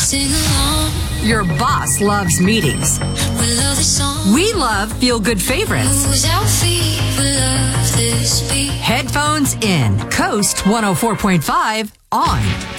Sing along. Your boss loves meetings. We love the song. We love feel-good favorites. Who's our feet? We love this beat. Headphones in. Coast 104.5 on.